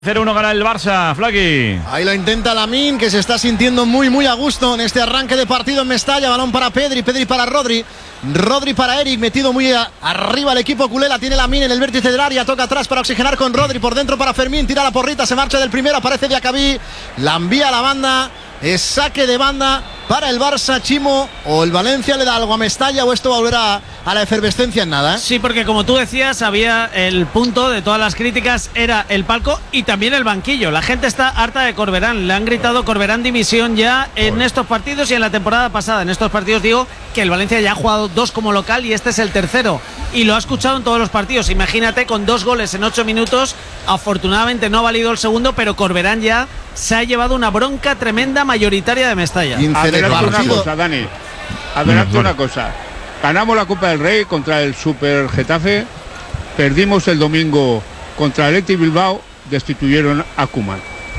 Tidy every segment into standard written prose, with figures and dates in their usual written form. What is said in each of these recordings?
0-1 gana el Barça, Flaqui. Ahí lo intenta Lamine, que se está sintiendo muy a gusto en este arranque de partido en Mestalla. Balón para Pedri, Pedri para Rodri, Rodri para Eric, metido muy arriba el equipo culé. La tiene Lamine en el vértice del área, toca atrás para oxigenar con Rodri, por dentro para Fermín, tira la porrita, se marcha del primero, aparece Diacabí, la envía a la banda. Es saque de banda para el Barça, Chimo. O el Valencia le da algo a Mestalla, o esto volverá a la efervescencia en nada, ¿eh? Sí, porque como tú decías, había el punto de todas las críticas, era el palco y también el banquillo. La gente está harta de Corberán, le han gritado Corberán dimisión ya en estos partidos y en la temporada pasada. En estos partidos digo que el Valencia ya ha jugado 2 como local y este es el tercero. Y lo ha escuchado en todos los partidos. Imagínate, con 2 goles en 8 minutos, afortunadamente no ha valido el segundo, pero Corberán ya se ha llevado una bronca tremenda mayoritaria de Mestalla. Adelante una cosa, Dani. Adelante una cosa. Ganamos la Copa del Rey contra el Super Getafe. Perdimos el domingo contra el Athletic Bilbao. Destituyeron a Koeman.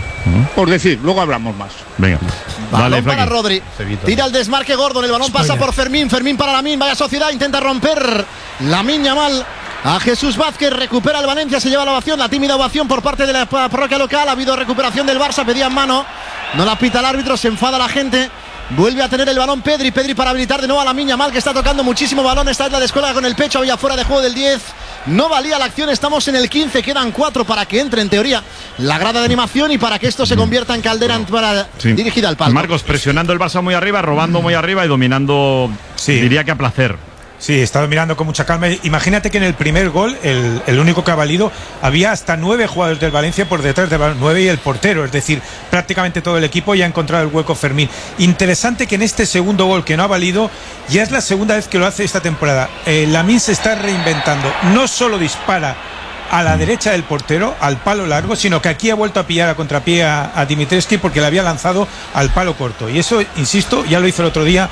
Por decir, luego hablamos más. Venga. Balón para Rodri. Tira el desmarque Gordon. El balón pasa por Fermín. Fermín para Lamine. Vaya sociedad. Intenta romper Lamine Yamal a Jesús Vázquez. Recupera el Valencia. Se lleva la ovación. La tímida ovación por parte de la parroquia local. Ha habido recuperación del Barça. Pedían mano. No la pita el árbitro. Se enfada la gente. Vuelve a tener el balón Pedri para habilitar de nuevo a Lamine Yamal, que está tocando muchísimo balón. Esta es la descuelga con el pecho, había fuera de juego del 10. No valía la acción, estamos en el 15, quedan 4 para que entre en teoría la grada de animación y para que esto se convierta en caldera dirigida al palco. Marcos presionando el Barça muy arriba, robando muy arriba y dominando, diría que a placer. Sí, está dominando con mucha calma. Imagínate que en el primer gol, el único que ha valido, había hasta 9 jugadores del Valencia por detrás del balón, 9 y el portero, es decir, prácticamente todo el equipo ya ha encontrado el hueco Fermín. Interesante que en este segundo gol que no ha valido, ya es la segunda vez que lo hace esta temporada. Lamine se está reinventando, no solo dispara a la derecha del portero, al palo largo, sino que aquí ha vuelto a pillar a contrapié a Dimitrescu porque le había lanzado al palo corto. Y eso, insisto, ya lo hizo el otro día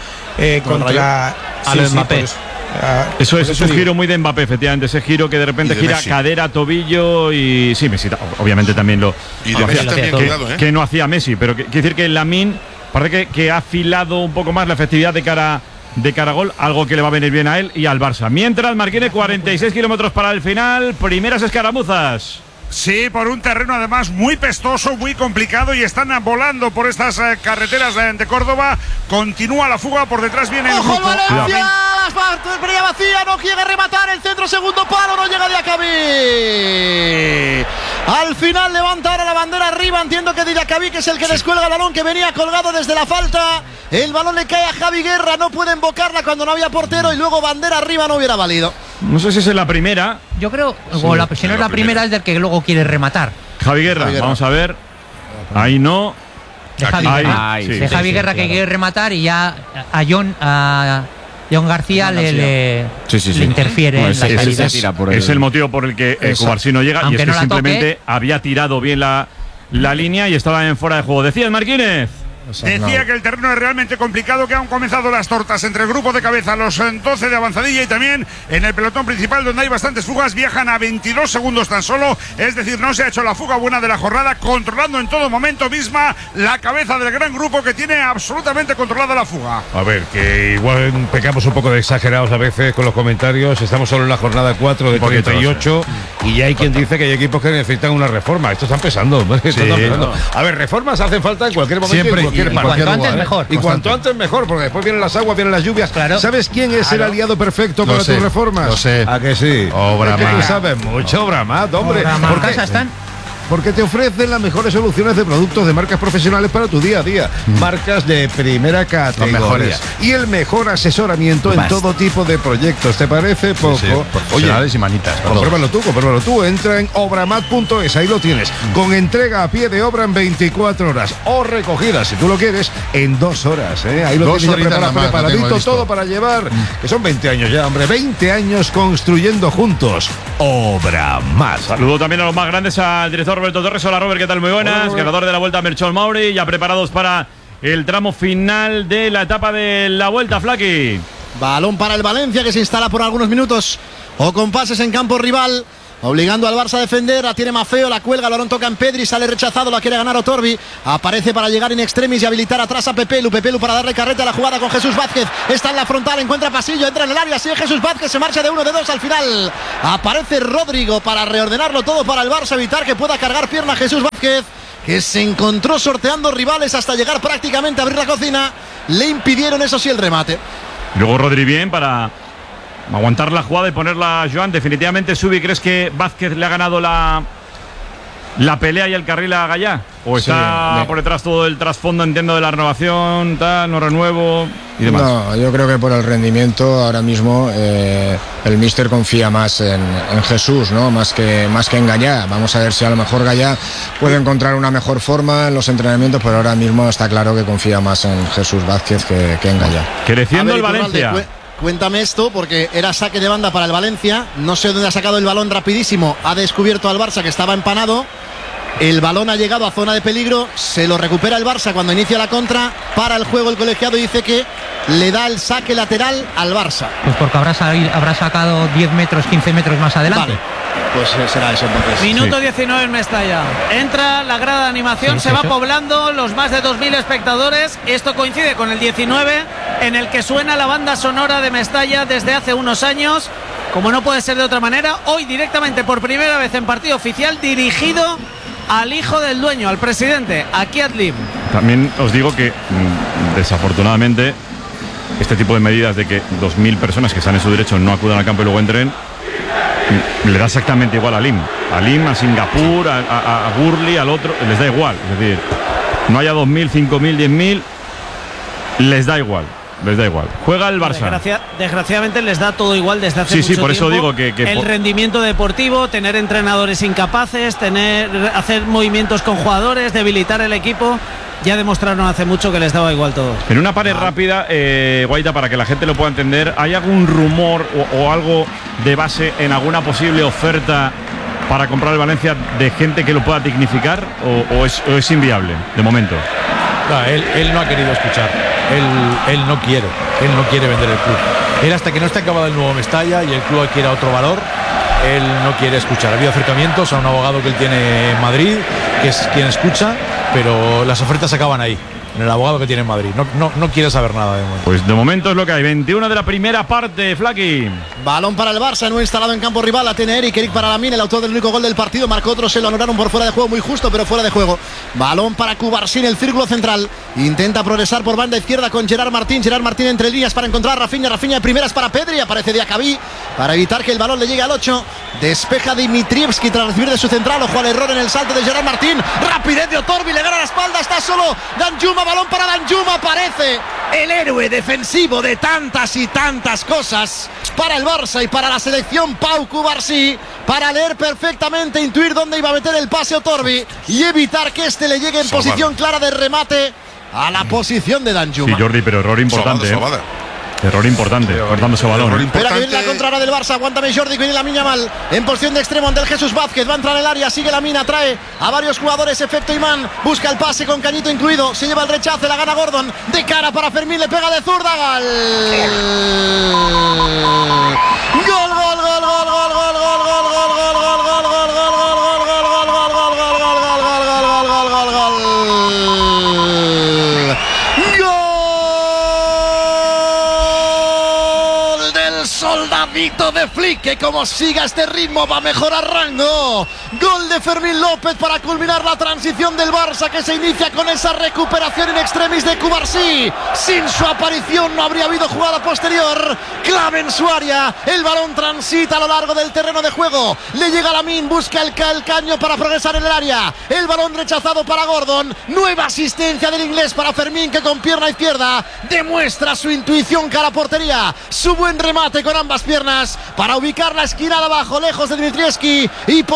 contra Mbappé. Eso es un giro muy de Mbappé, efectivamente. Ese giro que de repente gira Messi. Cadera, tobillo y sí, Messi obviamente también lo hacía, que no hacía Messi, pero quiere decir que Lamine parece que ha afilado un poco más la efectividad de cara a gol, algo que le va a venir bien a él y al Barça. Mientras Marquine, 46 kilómetros para el final, primeras escaramuzas. Sí, por un terreno además muy pestoso, muy complicado y están volando por estas carreteras de Córdoba. Continúa la fuga, por detrás viene el ¡ojo grupo. Valencia! Las brilla vacía, no quiere rematar el centro, segundo palo, no llega Diacabí. Al final levanta ahora la bandera arriba, entiendo que Diacabí, que es el que descuelga el balón, que venía colgado desde la falta. El balón le cae a Javi Guerra, no puede invocarla cuando no había portero y luego bandera arriba, no hubiera valido. No sé si es la primera. Yo creo, si no es la primera, es del que luego quiere rematar. Javi Guerra, vamos a ver. Ahí no. De Javi Guerra que quiere rematar y ya a John García le interfiere en la salida. Es el motivo por el que Cubarsí no llega. Aunque y es que simplemente había tirado bien la línea y estaba en fuera de juego. Decías, Marquínez. Decía que el terreno es realmente complicado, que han comenzado las tortas entre el grupo de cabeza, los 12 de avanzadilla y también en el pelotón principal, donde hay bastantes fugas. Viajan a 22 segundos tan solo, es decir, no se ha hecho la fuga buena de la jornada, controlando en todo momento misma la cabeza del gran grupo que tiene absolutamente controlada la fuga. A ver, que igual pecamos un poco de exagerados a veces con los comentarios. Estamos solo en la jornada 4 de 38 y ya hay quien dice que hay equipos que necesitan una reforma. Esto están pesando. A ver, reformas hacen falta en cualquier momento. Siempre. Y cuanto antes mejor. Y cuanto antes mejor, porque después vienen las aguas, vienen las lluvias. Claro. ¿Sabes quién es el aliado perfecto para tus reformas? Lo sé. ¿A que sí? Obramat. Tú sabes mucho, Obramat, hombre. ¿Por qué están? Porque te ofrecen las mejores soluciones de productos de marcas profesionales para tu día a día. Marcas de primera categoría. Los mejores. Y el mejor asesoramiento en todo tipo de proyectos. ¿Te parece poco? Sí, profesionales y manitas. Compruébalo tú. Entra en obramat.es, ahí lo tienes. Con entrega a pie de obra en 24 horas. O recogida, si tú lo quieres, en 2 horas. Ahí lo tienes ya preparadito todo para llevar. Que son 20 años ya, hombre. 20 años construyendo juntos. Obramat. Saludo también a los más grandes, al director Roberto Torres. Hola, Robert, ¿qué tal? Muy buenas. Hola, ganador de la Vuelta, Merchol Mauri, ya preparados para el tramo final de la etapa de la Vuelta, Flaqui. Balón para el Valencia, que se instala por algunos minutos o con pases en campo rival. obligando al Barça a defender. La tiene Maffeo, la cuelga, el balón toca en Pedri, sale rechazado, la quiere ganar Otorbi. Aparece para llegar in extremis y habilitar atrás a Pepelu para darle carrete a la jugada con Jesús Vázquez. Está en la frontal, encuentra pasillo, entra en el área, sigue Jesús Vázquez, se marcha de 1, de 2 al final. Aparece Rodrigo para reordenarlo todo para el Barça, evitar que pueda cargar pierna Jesús Vázquez, que se encontró sorteando rivales hasta llegar prácticamente a abrir la cocina. Le impidieron, eso sí, el remate. Luego Rodri bien para aguantar la jugada y ponerla a Joan. Definitivamente, Subi, ¿crees que Vázquez le ha ganado la pelea y el carril a Gallá? ¿O está por detrás todo el trasfondo, entiendo, de la renovación, tal, no renuevo y demás? No, yo creo que por el rendimiento ahora mismo el míster confía más en Jesús, ¿no? Más que en Gallá. Vamos a ver si a lo mejor Gallá puede encontrar una mejor forma en los entrenamientos, pero ahora mismo está claro que confía más en Jesús Vázquez que en Gallá. Creciendo el Valencia. Cuéntame esto, porque era saque de banda para el Valencia. No sé dónde ha sacado el balón rapidísimo. Ha descubierto al Barça que estaba empanado. El balón ha llegado a zona de peligro. Se lo recupera el Barça cuando inicia la contra. Para el juego el colegiado y dice que le da el saque lateral al Barça. Pues porque habrá sacado 10 metros, 15 metros más adelante. Vale. Pues será eso entonces. Minuto 19 en Mestalla. Entra la grada de animación, se va poblando los más de 2.000 espectadores. Esto coincide con el 19, en el que suena la banda sonora de Mestalla desde hace unos años. Como no puede ser de otra manera, hoy directamente por primera vez en partido oficial dirigido al hijo del dueño, al presidente, a Kiat Lim. También os digo que desafortunadamente este tipo de medidas de que 2.000 personas que están en su derecho no acudan al campo y luego entren, le da exactamente igual a Lim, a Singapur, a Gurley, al otro, les da igual. Es decir, no haya 2.000, 5.000, 10.000, les da igual. Juega el Barça. Desgraciadamente les da todo igual desde hace mucho tiempo. Sí, por eso digo que el rendimiento deportivo, tener entrenadores incapaces, hacer movimientos con jugadores, debilitar el equipo. Ya demostraron hace mucho que les daba igual todo. En una pared rápida, Guaita, para que la gente lo pueda entender, ¿hay algún rumor o algo de base en alguna posible oferta para comprar el Valencia de gente que lo pueda dignificar o es inviable de momento? No, él no ha querido escuchar. Él no quiere vender el club. Él, hasta que no esté acabado el nuevo Mestalla y el club adquiera otro valor, él no quiere escuchar. Ha habido acercamientos a un abogado que él tiene en Madrid, que es quien escucha, pero las ofertas acaban ahí, en el abogado que tiene en Madrid. No quiere saber nada de momento. Pues de momento es lo que hay. 21 de la primera parte, Flaki. Balón para el Barça, no instalado en campo rival. La tiene Eric para Lamine, el autor del único gol del partido. Marcó otro, se lo anularon por fuera de juego, muy justo, pero fuera de juego. Balón para Cubarsí, el círculo central. Intenta progresar por banda izquierda con Gerard Martín. Gerard Martín entre líneas para encontrar a Rafinha. Rafinha de primeras para Pedri. Aparece Diacabí para evitar que el balón le llegue al 8. Despeja Dimitrievski tras recibir de su central. Ojo al error en el salto de Gerard Martín. Rapidez de Otorbi, le gana la espalda. Está solo Danjuma. Balón para Danjuma. Aparece el héroe defensivo de tantas y tantas cosas para el Barça y para la selección, Pau Cubarsí, para leer perfectamente, intuir dónde iba a meter el pase Otorbi y evitar que este le llegue en posición clara de remate a la posición de Danjuma. Sí, Jordi, pero error importante. Error importante, cortándose balón. Espera que viene la contra del Barça. Aguántame, Jordi, que viene la Miña mal. En posición de extremo ante el Jesús Vázquez. Va a entrar en el área, sigue la mina, trae a varios jugadores. Efecto imán. Busca el pase con Cañito incluido. Se lleva el rechace, la gana Gordon. De cara para Fermín, le pega de zurda. Gol. Gol, gol, gol, gol, gol, gol, gol, gol, gol, gol, gol, gol, gol, gol, soldadito de Flick, que como siga este ritmo va a mejorar rango. Gol de Fermín López para culminar la transición del Barça, que se inicia con esa recuperación in extremis de Cubarsí. Sin su aparición no habría habido jugada posterior. Clave en su área, el balón transita a lo largo del terreno de juego. Le llega Lamine, busca el caño para progresar en el área. El balón rechazado para Gordon. Nueva asistencia del inglés para Fermín, que con pierna izquierda demuestra su intuición cara a portería. Su buen remate con ambas piernas para ubicar la esquina de abajo, lejos de Dimitrievski, y poner en el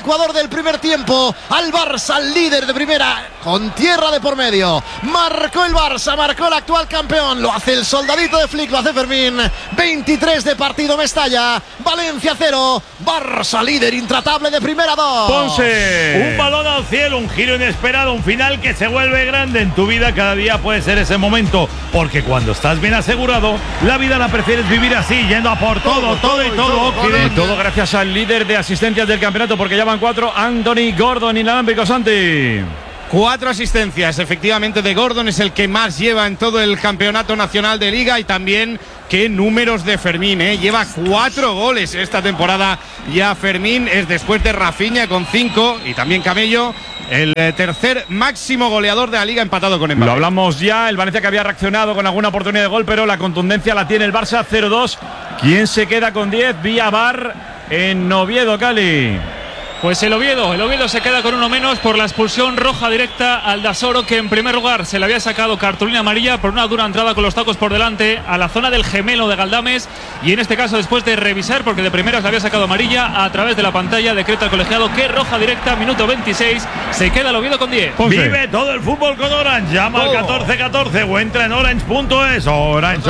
Ecuador del primer tiempo al Barça, líder de primera, con tierra de por medio. Marcó el Barça, marcó el actual campeón. Lo hace el soldadito de Flick, lo hace Fermín. 23 de partido, Mestalla. Valencia 0. Barça líder intratable de primera 2. Ponce. Un balón al cielo, un giro inesperado, un final que se vuelve grande en tu vida. Cada día puede ser ese momento, porque cuando estás bien asegurado, la vida la prefieres vivir así, yendo a por todo. Y todo gracias al líder de asistencias del campeonato, porque ya van 4, Anthony Gordon, inalámbrico. Santi. 4 asistencias, efectivamente, de Gordon, es el que más lleva en todo el campeonato nacional de Liga. Y también qué números de Fermín, lleva 4 goles esta temporada ya Fermín, es después de Rafinha con 5 y también Camello, el tercer máximo goleador de la Liga, empatado con Mbappé. Lo hablamos ya, el Valencia que había reaccionado con alguna oportunidad de gol, pero la contundencia la tiene el Barça. 0-2. ¿Quién se queda con 10? Vía VAR en Oviedo, Cali. Pues el Oviedo se queda con uno menos por la expulsión roja directa al Dasoro, que en primer lugar se le había sacado cartulina amarilla por una dura entrada con los tacos por delante a la zona del gemelo de Galdames, y en este caso, después de revisar, porque de primeras le había sacado amarilla, a través de la pantalla decreta el colegiado que roja directa. Minuto 26, se queda el Oviedo con 10. Vive todo el fútbol con Orange. Llama al 1414 o entra en orange.es. Orange.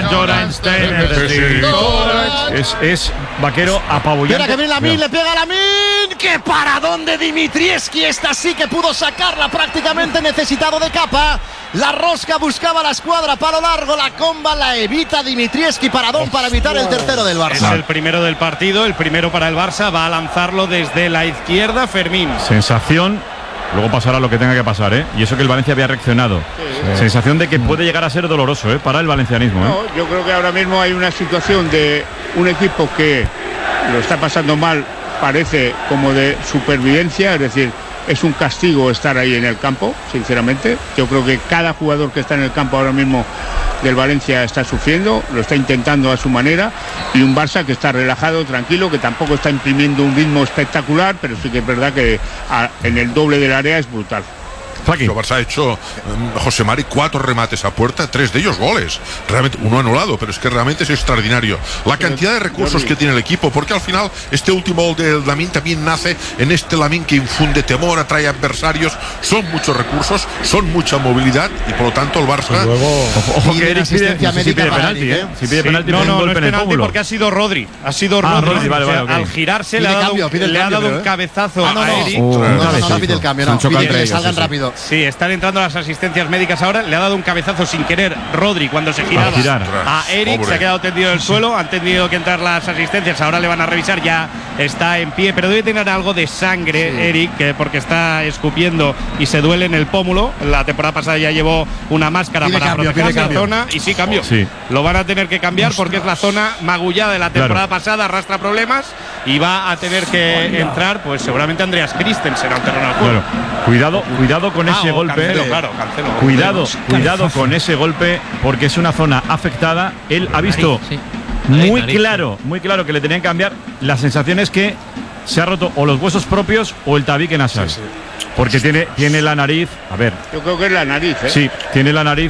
Es Vaquero apabullante. Espera que viene Lamin, le pega a Lamin. ¡Qué paradón de Dimitrievski! Esta sí que pudo sacarla, prácticamente necesitado de capa. La rosca buscaba la escuadra, palo largo, la comba la evita Dimitrievski. Paradón para evitar el tercero del Barça. Es el primero del partido, el primero para el Barça. Va a lanzarlo desde la izquierda Fermín. Sensación, luego pasará lo que tenga que pasar, y eso que el Valencia había reaccionado. Sí. Sensación de que puede llegar a ser doloroso, para el valencianismo. No, yo creo que ahora mismo hay una situación de un equipo que lo está pasando mal, parece como de supervivencia, es decir, es un castigo estar ahí en el campo, sinceramente. Yo creo que cada jugador que está en el campo ahora mismo del Valencia está sufriendo, lo está intentando a su manera, y un Barça que está relajado, tranquilo, que tampoco está imprimiendo un ritmo espectacular, pero sí que es verdad que en el doble del área es brutal. El Barça ha hecho, José Mari, 4 remates a puerta, 3 de ellos goles. Realmente, uno anulado, pero es que realmente es extraordinario la cantidad de recursos que tiene el equipo, porque al final este último gol del Lamine también nace en este Lamine que infunde temor, atrae adversarios. Son muchos recursos, son mucha movilidad, y por lo tanto el Barça. Ojo que Eric pide penalti, Si pide penalti, no es penalti, porque ha sido Rodri. Ha sido Rodri. Vale, al girarse le ha dado un cabezazo a Eric. No pide el cambio, no. Pide que salgan rápido. Sí, están entrando las asistencias médicas ahora. Le ha dado un cabezazo sin querer Rodri cuando se giraba a Eric. Pobre. Se ha quedado tendido en el suelo. Han tenido que entrar las asistencias. Ahora le van a revisar. Ya está en pie, pero debe tener algo de sangre, Eric, porque está escupiendo y se duele en el pómulo. La temporada pasada ya llevó una máscara para proteger la zona. Y sí, cambio. Lo van a tener que cambiar porque es la zona magullada de la temporada pasada. Arrastra problemas y va a tener que entrar, pues seguramente Andreas Christensen al terreno del juego. Cuidado con ese golpe. Cancelo. Cuidado con ese golpe, porque es una zona afectada. Él ha visto muy claro que le tenían que cambiar. La sensación es que se ha roto o los huesos propios o el tabique nasal. Porque tiene la nariz. A ver. Yo creo que es la nariz, Sí, tiene la nariz.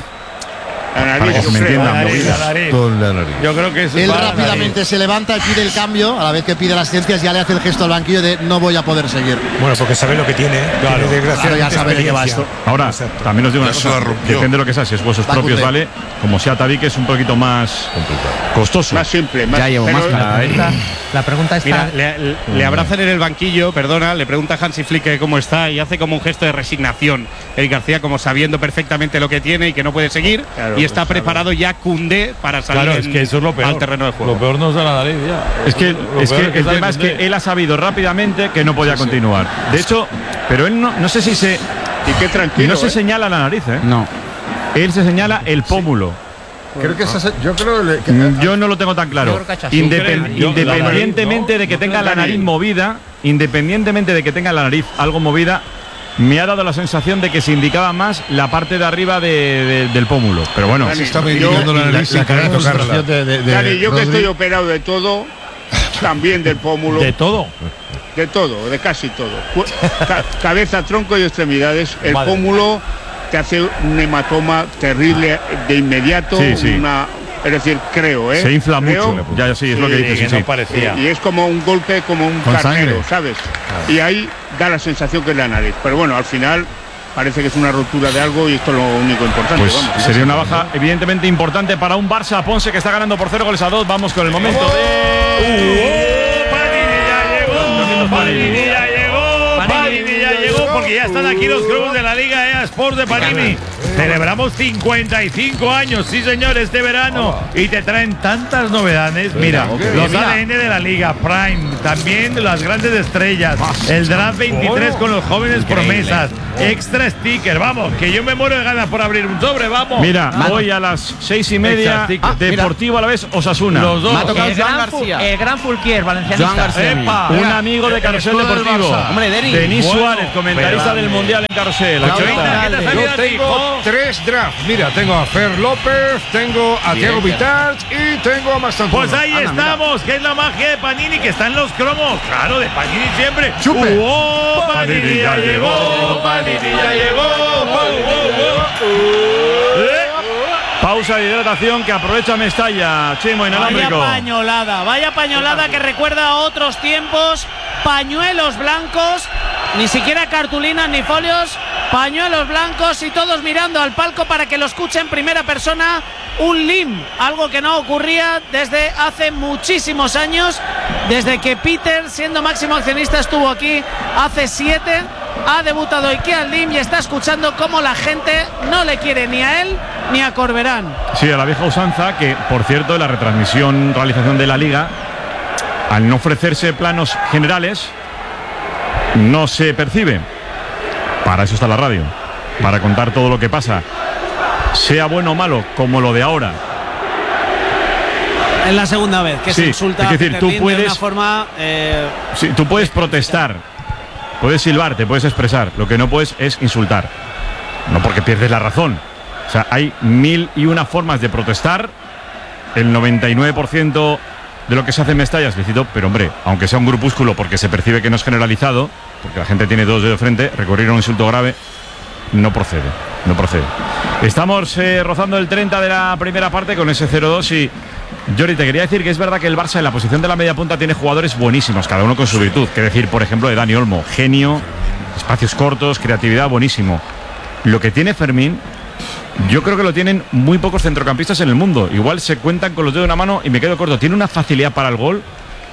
La nariz, yo creo que él rápidamente se levanta y pide el cambio. A la vez que pide las asistencias, ya le hace el gesto al banquillo de no voy a poder seguir. Bueno, porque sabe lo que tiene. Claro, ya sabe de qué va esto. Ahora, también os digo una cosa, depende de lo que sea. Si es huesos propios, vale. Como sea tabique, es un poquito más costoso. Más simple. Ya llevo máscara. La pregunta está. Mira, le abrazan en el banquillo, le pregunta a Hansi Flick cómo está y hace como un gesto de resignación. Eric García, como sabiendo perfectamente lo que tiene y que no puede seguir. Y está preparado ya Koundé para salir es que eso es lo peor, al terreno de juego. Lo peor no es de la nariz ya. Es que el tema es que él ha sabido rápidamente que no podía continuar. De hecho, pero él no sé si se. Y qué tranquilo. No se señala la nariz, No. Él se señala el pómulo. Creo que yo no lo tengo tan claro. Independientemente de que tenga la nariz movida, algo movida, me ha dado la sensación de que se indicaba más la parte de arriba del pómulo. Pero bueno, se está indicando la nariz sin querer tocarla. Dani, yo que estoy operado de todo, también del pómulo. ¿De todo? De todo, de casi todo. Cabeza, tronco y extremidades. El pómulo te hace un hematoma terrible de inmediato. Es decir, creo, Se infla mucho. Ya, sí, es lo que dices. No parecía. Y es como un golpe, como un carnero, ¿sabes? Y ahí da la sensación que es la nariz. Pero bueno, al final parece que es una rotura de algo y esto es lo único importante. Pues vamos, sería una baja evidentemente importante para un Barça Ponce que está ganando por 0-2. Vamos con el momento de... Panini ya llegó porque ya están aquí los cromos de la Liga EA Sports de Panini. Celebramos 55 años, sí señor, este verano. Y te traen tantas novedades. Mira, los ADN de la Liga, Prime, también las grandes estrellas, el Draft 23 con los jóvenes promesas, extra sticker. Vamos, que yo me muero de ganas por abrir un sobre, vamos. Mira, hoy a las 6:30, Deportivo a la vez Osasuna. Los dos. El gran Fulquier, valencianista. Un amigo de Carrusel Deportivo. Hombre, Denis Suárez, comentarista del Mundial en Carrusel. Yo tengo 3 drafts. Mira, tengo a Fer López, tengo a Diego Vitart y tengo a Mastantuono. Pues ahí estamos, que es la magia de Panini, que están los cromos. Claro, de Panini siempre. ¡Chupe! Panini ya llegó, Panini ya llegó. Pausa de hidratación que aprovecha Mestalla, Chimo inalámbrico. Vaya pañolada que recuerda a otros tiempos. Pañuelos blancos, ni siquiera cartulinas ni folios, pañuelos blancos y todos mirando al palco para que lo escuche en primera persona. Un lim, algo que no ocurría desde hace muchísimos años, desde que Peter, siendo máximo accionista, estuvo aquí hace 7. Ha debutado Iker Lim y está escuchando cómo la gente no le quiere ni a él ni a Corberán. Sí, a la vieja usanza, que por cierto en la realización de la Liga, al no ofrecerse planos generales, no se percibe. Para eso está la radio, para contar todo lo que pasa, sea bueno o malo, como lo de ahora. Es la segunda vez que se insulta, es decir, tú puedes, de una forma... sí, tú puedes protestar, puedes silbar, te puedes expresar, lo que no puedes es insultar. No porque pierdes la razón. O sea, hay 1001 formas de protestar. El 99% de lo que se hace en Mestalla es lícito, pero hombre, aunque sea un grupúsculo, porque se percibe que no es generalizado, porque la gente tiene dos dedos de frente, recurrir a un insulto grave no procede. Estamos rozando el 30 de la primera parte con ese 0-2 y Jordi, te quería decir que es verdad que el Barça en la posición de la media punta tiene jugadores buenísimos, cada uno con su virtud. Que decir, por ejemplo, de Dani Olmo, genio, espacios cortos, creatividad, buenísimo. Lo que tiene Fermín, yo creo que lo tienen muy pocos centrocampistas en el mundo. Igual se cuentan con los dedos de una mano y me quedo corto. Tiene una facilidad para el gol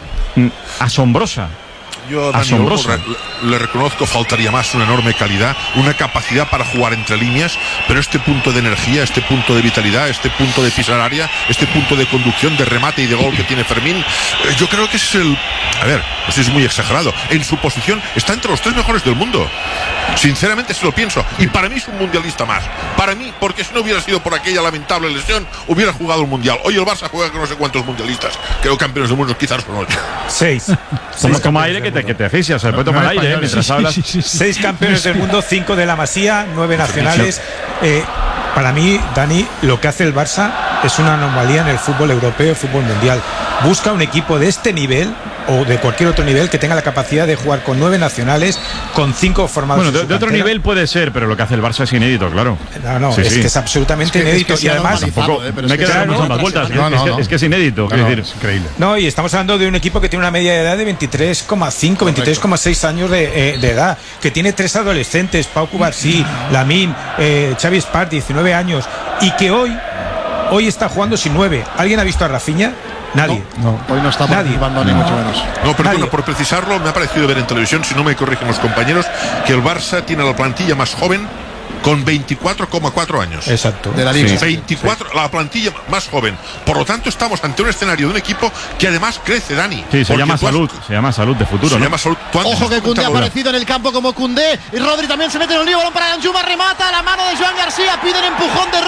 asombrosa. Yo a Dani Olmo le reconozco, faltaría más, una enorme calidad, una capacidad para jugar entre líneas, pero este punto de energía, este punto de vitalidad, este punto de pisar área, este punto de conducción, de remate y de gol que tiene Fermín, yo creo que es el... A ver, esto es muy exagerado. En su posición está entre los 3 mejores del mundo. Sinceramente se lo pienso. Y para mí es un mundialista más. Para mí, porque si no hubiera sido por aquella lamentable lesión, hubiera jugado el mundial. Hoy el Barça juega con no sé cuántos mundialistas. Creo campeones del mundo, quizás son 8. 6. Toma aire que te asfixias. Se puede tomar aire mientras hablas. 6 campeones del mundo, 5 de la Masía, 9 nacionales. Para mí, Dani, lo que hace el Barça es una anomalía en el fútbol europeo, el fútbol mundial. Busca un equipo de este nivel o de cualquier otro nivel que tenga la capacidad de jugar con 9 nacionales, con 5 formados. Bueno, de otro nivel puede ser, pero lo que hace el Barça es inédito, claro. No, sí, que es absolutamente inédito. Y además, tampoco me quedan más vueltas. Es que es inédito. Es increíble. No, y estamos hablando de un equipo que tiene una media de edad de 23,5, 23,6 años de edad, que tiene 3 adolescentes, Pau Cubarsí, Lamine, Xavi Espart, 19 años, y que hoy está jugando sin 9. ¿Alguien ha visto a Rafinha? Nadie. No, hoy no está participando ni mucho menos. No, pero bueno, por precisarlo, me ha parecido ver en televisión, si no me corrigen los compañeros, que el Barça tiene la plantilla más joven con 24,4 años. Exacto. De la Liga. Sí. 24, la plantilla más joven. Por lo tanto, estamos ante un escenario de un equipo que además crece, Dani. Sí, se llama salud de futuro, ¿no? Ojo que Koundé ha aparecido en el campo como Koundé. Y Rodri también se mete en el lío. Balón para Danjuma, remata a la mano de Joan García. Piden empujón de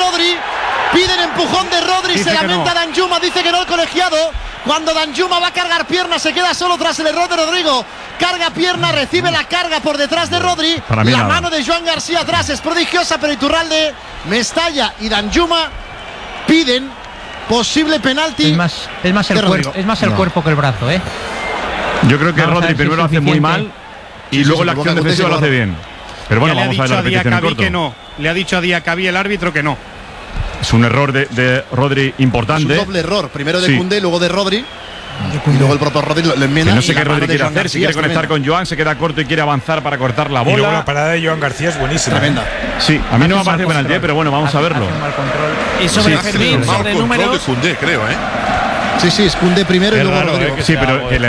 Rodri. Se lamenta Danjuma, dice que no el colegiado. Cuando Danjuma va a cargar pierna, se queda solo tras el error de Rodrigo. Carga pierna, recibe la carga por detrás de Rodri. La mano de Joan García atrás es prodigiosa, pero Iturralde, Mestalla y Danjuma piden posible penalti. Es más el cuerpo que el brazo, ¿eh? Yo creo que Rodri primero lo hace muy mal y luego la acción defensiva lo hace bien. Pero bueno, vamos a ver la repetición en corto. Le ha dicho a Diacabí el árbitro que no. Es un error de Rodri importante. Es un doble error, primero de Koundé, luego de Rodri. Y luego el propio Rodri lo enmienda. No sé qué Rodri quiere hacer, si quiere conectar con Joan, se queda corto y quiere avanzar para cortar la bola. Y luego la parada de Joan García es buenísima. Tremenda. Sí, a mí no me parece penalti, pero bueno, vamos a verlo. Y sobre Fermín, sobre números. De Koundé, creo, Sí, es Koundé primero y luego Rodri. Sí, pero que el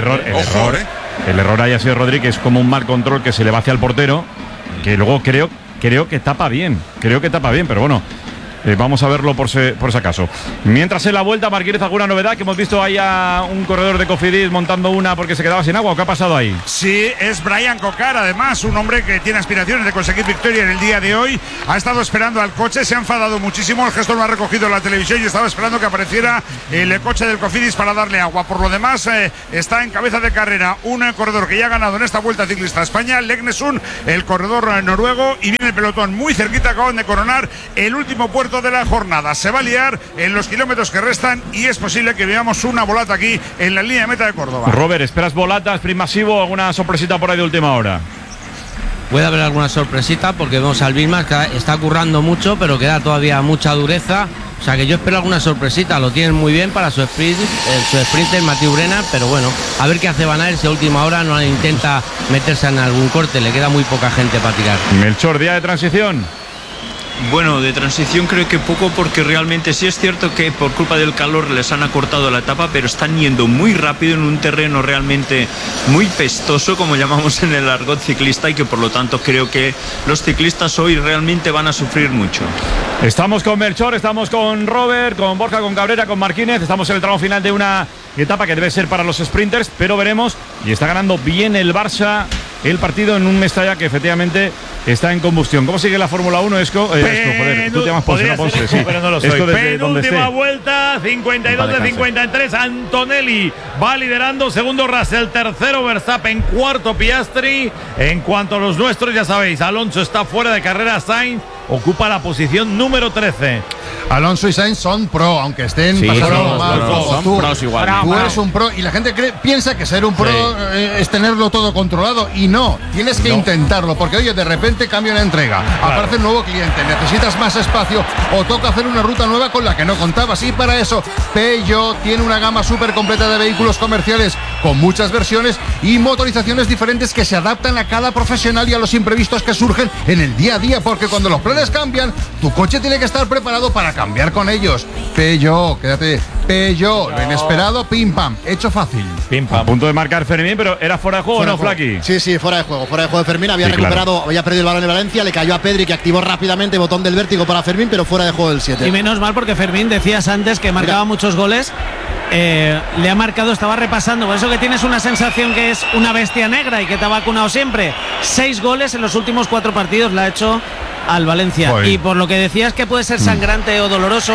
error haya sido Rodri, que es como un mal control que se le va hacia el portero, que luego creo que tapa bien. Pero bueno. Vamos a verlo por si acaso. Mientras en la vuelta, Marquínez, ¿alguna novedad? Que hemos visto ahí a un corredor de Cofidis montando una porque se quedaba sin agua. ¿O qué ha pasado ahí? Sí, es Brian Cocar, además, un hombre que tiene aspiraciones de conseguir victoria en el día de hoy. Ha estado esperando al coche, se ha enfadado muchísimo. El gestor lo ha recogido en la televisión y estaba esperando que apareciera el coche del Cofidis para darle agua. Por lo demás, está en cabeza de carrera un corredor que ya ha ganado en esta Vuelta Ciclista a España, Legnesun, el corredor noruego, y viene el pelotón muy cerquita. Acaban de coronar el último puerto de la jornada. Se va a liar en los kilómetros que restan y es posible que veamos una volata aquí en la línea de meta de Córdoba. Robert, ¿esperas volatas, sprint masivo, alguna sorpresita por ahí de última hora? Puede haber alguna sorpresita porque vemos al Bismarck que está currando mucho, pero queda todavía mucha dureza. O sea que yo espero alguna sorpresita. Lo tienen muy bien para su sprinter Mathieu Brena, pero bueno, a ver qué hace Van Aert si a última hora no intenta meterse en algún corte. Le queda muy poca gente para tirar. Melchor, día de transición. Bueno, de transición creo que poco, porque realmente sí es cierto que por culpa del calor les han acortado la etapa, pero están yendo muy rápido en un terreno realmente muy pestoso, como llamamos en el argot ciclista, y que por lo tanto creo que los ciclistas hoy realmente van a sufrir mucho. Estamos con Melchor, estamos con Robert, con Borja, con Cabrera, con Marquínez. Estamos en el tramo final de una etapa que debe ser para los sprinters, pero veremos. Y está ganando bien el Barça el partido en un Mestalla que efectivamente está en combustión. ¿Cómo sigue la Fórmula 1, Esco? Joder, tú te llamas Ponce, sí. Pero no lo soy. Penúltima vuelta, 52 de 53. Antonelli va liderando, segundo Russell, tercero Verstappen, cuarto Piastri. En cuanto a los nuestros, ya sabéis, Alonso está fuera de carrera, Sainz ocupa la posición número 13. Alonso y Sainz son pro, aunque estén pasando mal. Son pros igual. Tú eres un pro y la gente piensa que ser un pro es tenerlo todo controlado, y no, tienes que intentarlo, porque oye, de repente cambia una entrega, aparece un nuevo cliente, necesitas más espacio o toca hacer una ruta nueva con la que no contabas, y para eso Peugeot tiene una gama súper completa de vehículos comerciales con muchas versiones y motorizaciones diferentes que se adaptan a cada profesional y a los imprevistos que surgen en el día a día, porque cuando los planes cambian, tu coche tiene que estar preparado para cambiar con ellos. Peugeot, quédate. Peugeot, lo inesperado, pim pam, hecho fácil. Pim pam. A punto de marcar Fermín, pero ¿era fuera de juego o no, Flaqui? Sí, fuera de juego de Fermín. Había recuperado, había perdido el balón en Valencia, le cayó a Pedri, que activó rápidamente botón del vértigo para Fermín, pero fuera de juego del 7. Y menos mal, porque Fermín, decías antes que marcaba muchos goles. Le ha marcado, estaba repasando, por eso que tienes una sensación que es una bestia negra y que te ha vacunado siempre. 6 goles en los últimos 4 partidos le ha hecho al Valencia. Y por lo que decías que puede ser sangrante o doloroso,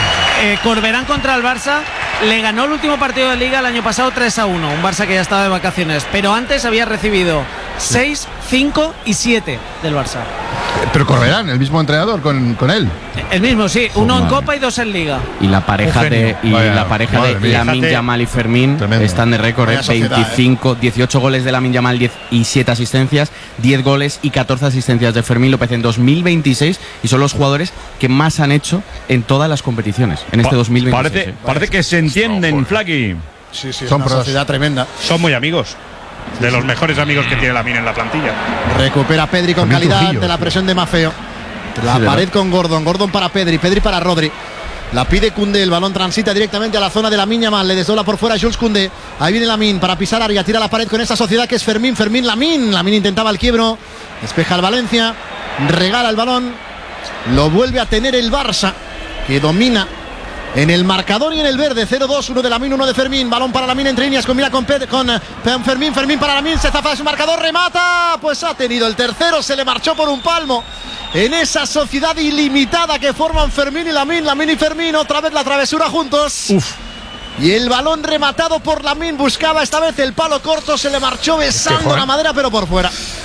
Corberán contra el Barça le ganó el último partido de Liga el año pasado 3-1, un Barça que ya estaba de vacaciones, pero antes había recibido 6, 5 y 7 del Barça. Pero Corberán, el mismo entrenador con él. El mismo, sí, uno en Copa y 2 en Liga. Y la pareja de Lamine Yamal y Fermín están de récord, 18 goles de Lamine Yamal y 7 asistencias, 10 goles y 14 asistencias de Fermín López en 2026, y son los jugadores que más han hecho en todas las competiciones en este 2026. Parece que se entienden, Flaqui. Sí, son una sociedad tremenda. Son muy amigos. De los mejores amigos que tiene Lamine en la plantilla. Recupera Pedri con calidad ante la presión de Maffeo. La pared con Gordon para Pedri para Rodri. La pide Koundé, el balón transita directamente a la zona de Lamine Yamal, le desdobla por fuera Jules Koundé. Ahí viene Lamine para pisar área, tira la pared con esa sociedad que es Fermín, Lamine intentaba el quiebro, despeja el Valencia, regala el balón, lo vuelve a tener el Barça, que domina en el marcador y en el verde. 0-2, uno de Lamine, uno de Fermín. Balón para Lamine entre líneas, combina con Fermín para Lamine, se zafa de su marcador, remata, pues ha tenido el tercero, se le marchó por un palmo en esa sociedad ilimitada que forman Fermín y Lamine y Fermín. Otra vez la travesura juntos. Y el balón rematado por Lamine, buscaba esta vez el palo corto, se le marchó besando la madera, pero por fuera.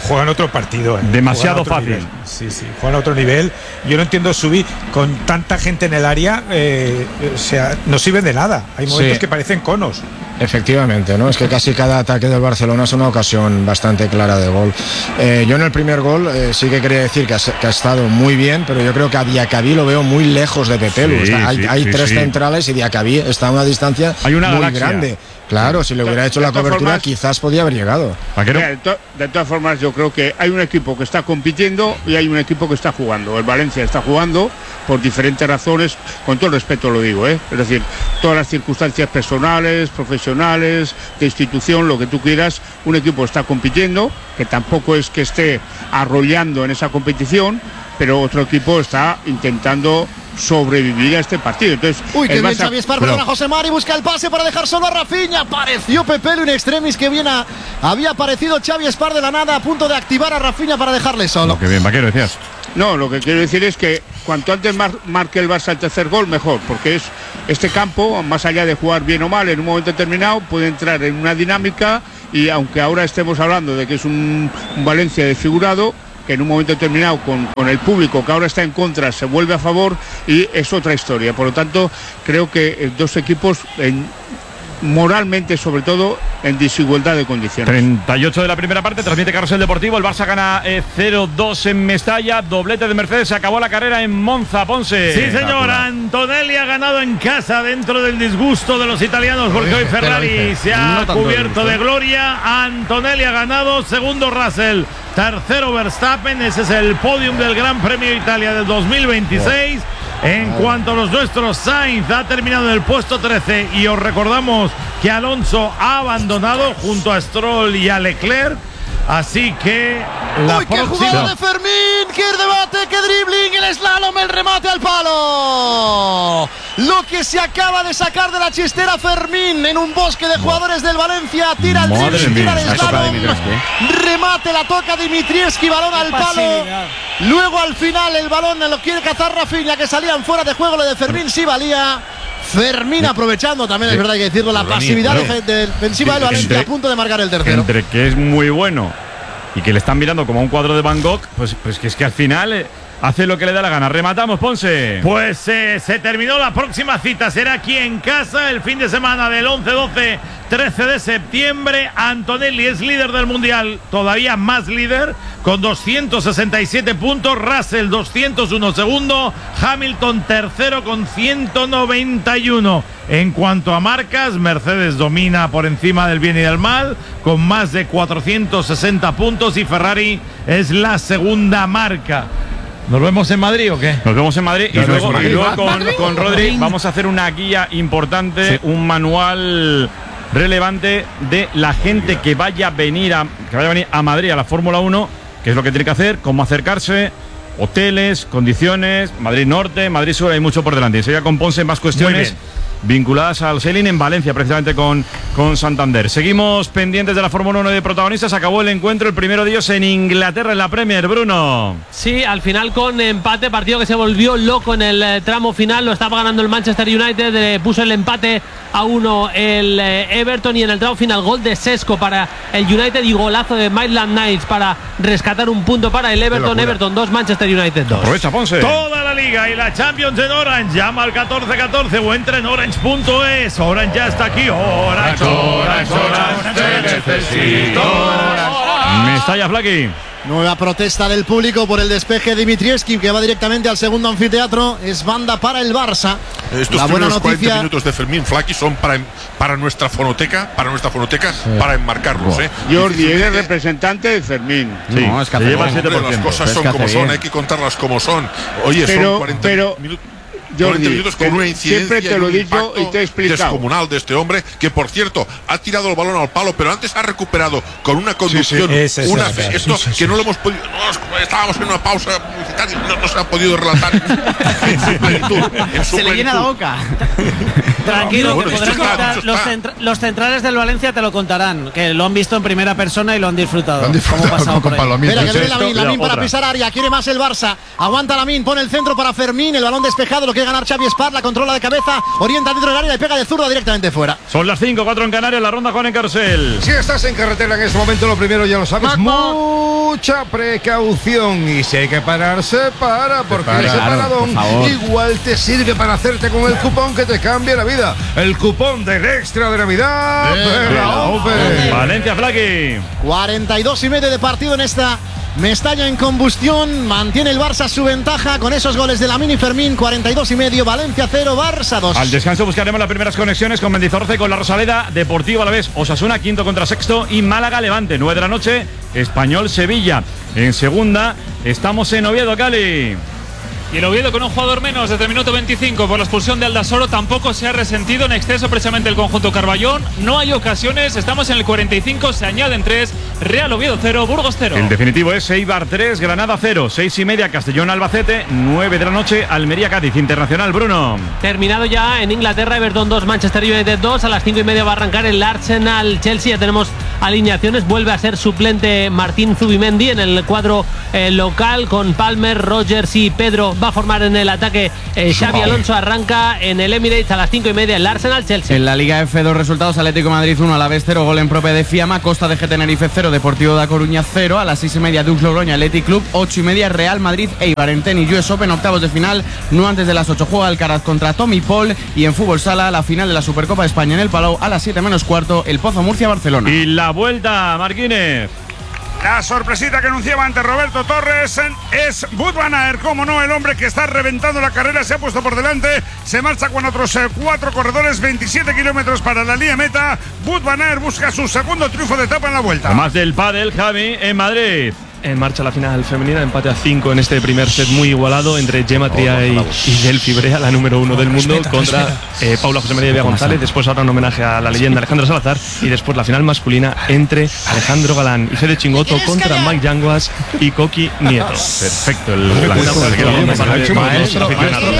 Juegan otro partido. Demasiado fácil. Nivel. Sí, juegan a otro nivel. Yo no entiendo subir con tanta gente en el área, o sea, no sirven de nada. Hay momentos que parecen conos. Efectivamente, ¿no? Es que casi cada ataque del Barcelona es una ocasión bastante clara de gol. Yo en el primer gol sí que quería decir que ha estado muy bien, pero yo creo que a Diacabí lo veo muy lejos de Pepelu. Hay tres centrales y Diacabí está a una distancia muy grande. Claro, si le hubiera hecho la cobertura quizás podía haber llegado. De todas formas, yo creo que hay un equipo que está compitiendo y hay un equipo que está jugando. El Valencia está jugando por diferentes razones, con todo el respeto lo digo, es decir, todas las circunstancias personales, profesionales, de institución, lo que tú quieras. Un equipo está compitiendo, que tampoco es que esté arrollando en esa competición, pero otro equipo está intentando sobrevivir a este partido. Entonces, que bien Xavi Espar, perdona, José Mari busca el pase para dejar solo a Rafinha. Apareció Pepelu in extremis, que bien había aparecido Xavi Espar de la nada, a punto de activar a Rafinha para dejarle solo. Qué bien, Vaquero, decías. No, lo que quiero decir es que cuanto antes marque el Barça el tercer gol, mejor, porque es este campo, más allá de jugar bien o mal, en un momento determinado puede entrar en una dinámica, y aunque ahora estemos hablando de que es un Valencia desfigurado, que en un momento determinado con el público que ahora está en contra se vuelve a favor, y es otra historia. Por lo tanto, creo que dos equipos moralmente, sobre todo, en desigualdad de condiciones. 38 de la primera parte, transmite Carrusel Deportivo. El Barça gana 0-2 en Mestalla, doblete de Mercedes. Se acabó la carrera en Monza, Ponce. Sí, señor. Antonelli ha ganado en casa, dentro del disgusto de los italianos, porque hoy Ferrari se ha cubierto de gloria. Antonelli ha ganado, segundo Russell, tercero Verstappen. Ese es el podium del Gran Premio de Italia del 2026. En cuanto a los nuestros, Sainz ha terminado en el puesto 13, y os recordamos que Alonso ha abandonado junto a Stroll y a Leclerc. Así que ¡qué jugada de Fermín! ¡Qué debate! ¡Qué dribbling! El slalom, el remate al palo. Lo que se acaba de sacar de la chistera Fermín en un bosque de jugadores del Valencia. Tira el dribbling, tira el slalom. Remate, la toca Dimitrievski, balón al palo. Luego al final el balón lo quiere cazar Rafinha, que salían fuera de juego. Lo de Fermín sí valía. Fermín aprovechando también, es verdad, hay que decirlo, la pasividad defensiva del Valencia, a punto de marcar el tercero. Entre que es muy bueno y que le están mirando como a un cuadro de Van Gogh, pues que es que al final hace lo que le da la gana. Rematamos, Ponce. Pues se terminó. La próxima cita será aquí en casa el fin de semana del 11, 12, 13 de septiembre. Antonelli es líder del Mundial, todavía más líder, con 267 puntos. Russell 201 segundo. Hamilton tercero con 191. En cuanto a marcas, Mercedes domina por encima del bien y del mal, con más de 460 puntos, y Ferrari es la segunda marca. ¿Nos vemos en Madrid o qué? Nos vemos en Madrid, y luego con Rodri vamos a hacer una guía importante, un manual relevante de la gente que vaya a venir a Madrid a la Fórmula 1, qué es lo que tiene que hacer, cómo acercarse, hoteles, condiciones, Madrid Norte, Madrid Sur, hay mucho por delante. Y seguía con Ponce más cuestiones vinculadas al sailing en Valencia, precisamente con Santander. Seguimos pendientes de la Fórmula 1 de protagonistas. Acabó el encuentro, el primero de ellos en Inglaterra, en la Premier, Bruno. Sí, al final con empate, partido que se volvió loco en el tramo final. Lo estaba ganando el Manchester United, puso el empate a 1 el Everton, y en el tramo final gol de Sesco para el United y golazo de Maitland Niles para rescatar un punto para el Everton. Everton 2, Manchester United 2. Aprovecha, Ponce. Toda la liga y la Champions en Orange. Llama al 1414 o entra en Orange.es. Orange ya está aquí. Orange, te necesito. Mestalla, Flaqui. Nueva protesta del público por el despeje de Dimitrievski, que va directamente al segundo anfiteatro. Es banda para el Barça. Estos primeros 40 minutos de Fermín, Flaqui, son para nuestra fonoteca, para enmarcarlos. Jordi, eres representante de Fermín. Sí, no, es que lleva 7%. Las cosas son como son, hay que contarlas como son. Oye, son 40 minutos. 40 minutos con una incidencia, siempre te lo he dicho y te he explicado, descomunal de este hombre, que por cierto ha tirado el balón al palo, pero antes ha recuperado con una conducción, que no lo hemos podido, estábamos en una pausa publicitaria, no se ha podido relatar en su plenitud. Se le llena la boca. Tranquilo, que podrán contar, los centrales del Valencia te lo contarán, que lo han visto en primera persona y lo han disfrutado. Espera, que viene Lamine para pisar área, quiere más el Barça, aguanta Lamine, pone el centro para Fermín, el balón despejado, lo que quiere ganar Xavi Espar, la controla de cabeza, orienta dentro del área y pega de zurda directamente fuera. Son las 5:04 en Canarias, la ronda Juan Encarcel. Si estás en carretera en este momento, lo primero ya lo sabes, mucha precaución. Y si hay que pararse, porque ese paradón igual te sirve para hacerte con el cupón que te cambia la vida. El cupón del extra de Navidad de la OPE. Valencia, Flaqui. 42,5 de partido en esta Mestalla en combustión. Mantiene el Barça su ventaja con esos goles de Lamine y Fermín. 42,5, Valencia 0, Barça 2. Al descanso buscaremos las primeras conexiones con Mendizorroza y con la Rosaleda. Deportivo a la vez, Osasuna, quinto contra sexto, y Málaga Levante, 9 de la noche, Español Sevilla. En segunda estamos en Oviedo, Cali. Y el Oviedo con un jugador menos desde el minuto 25 por la expulsión de Aldasoro. Tampoco se ha resentido en exceso precisamente el conjunto Carballón. No hay ocasiones, estamos en el 45, se añaden 3. Real Oviedo 0, Burgos 0. El definitivo es Eibar 3, Granada 0. 6:30, Castellón Albacete. 9 de la noche, Almería Cádiz. Internacional, Bruno. Terminado ya en Inglaterra, Everton 2, Manchester United 2. A las 5:30 va a arrancar el Arsenal Chelsea. Ya tenemos alineaciones. Vuelve a ser suplente Martín Zubimendi en el cuadro local, con Palmer, Rogers y Pedro. Va a formar en el ataque Xabi Alonso. Arranca en el Emirates a las 5:30 el Arsenal Chelsea. En la Liga F, 2 resultados: Atlético de Madrid 1, Alavés 0, gol en propia de Fiamma. Costa de Tenerife 0, Deportivo da Coruña 0. A las 6:30 Dux Logroño Athletic Club. 8:30 Real Madrid Eibar. En tenis US Open, octavos de final. No antes de las 8 juega Alcaraz contra Tommy Paul. Y en fútbol sala, la final de la Supercopa de España en el Palau a las 7:15, el Pozo Murcia Barcelona. Y la vuelta, Marquínez. La sorpresita que anunciaba ante Roberto Torres es Wout van Aert, como no, el hombre que está reventando la carrera, se ha puesto por delante, se marcha con otros 4 corredores, 27 kilómetros para la línea meta. Wout van Aert busca su segundo triunfo de etapa en la vuelta. Además del pádel, Javi, en Madrid. En marcha la final femenina, empate a 5 en este primer set muy igualado entre Gemma Tria y Delphi Brea, la número 1 del mundo, contra Paula José María Villa González. Después ahora un homenaje a la leyenda Alejandra Salazar, y después la final masculina entre Alejandro Galán y Fede Chingoto contra Mike Yanguas y Coqui Nieto. Perfecto. Maestro,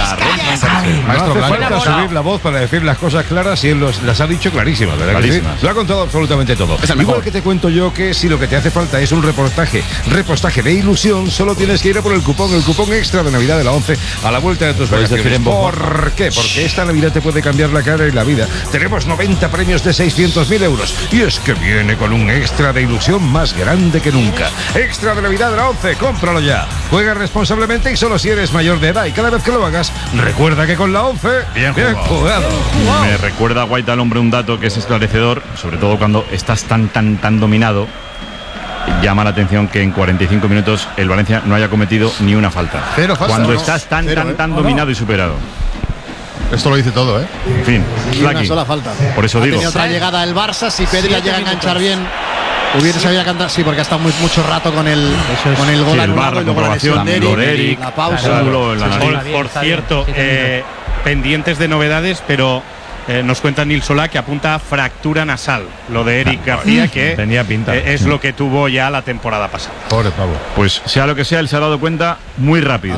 hace falta subir la voz para decir las cosas claras, y él las ha dicho clarísimas, ¿verdad? Clarísimas. Lo ha contado absolutamente todo. Igual que te cuento yo que si lo que te hace falta es un repostaje de ilusión, solo tienes que ir a por el cupón extra de Navidad de la 11 a la vuelta de tus vacaciones. ¿Por qué? Porque esta Navidad te puede cambiar la cara y la vida. Tenemos 90 premios de 600.000 euros, y es que viene con un extra de ilusión más grande que nunca. Extra de Navidad de la 11, cómpralo ya. Juega responsablemente y solo si eres mayor de edad, y cada vez que lo hagas, recuerda que con la 11, bien jugado. Me recuerda, Guaita, al hombre, un dato que es esclarecedor, sobre todo cuando estás tan dominado. Llama la atención que en 45 minutos el Valencia no haya cometido ni una falta. Pero falta, cuando estás tan dominado y superado. Esto lo dice todo, ¿eh? En fin, una sola falta. Por eso digo. Tenía otra llegada el Barça, si Pedri llega a enganchar bien, hubiera sabido cantar. Sí, porque ha estado mucho rato con el gol anulado, la comprobación, Eric, la pausa. Por cierto, pendientes de novedades, pero nos cuenta Nil Solá que apunta a fractura nasal. Lo de Eric García, que tenía pinta. Es lo que tuvo ya la temporada pasada. Pobre pavo. Pues sea lo que sea, él se ha dado cuenta muy rápido.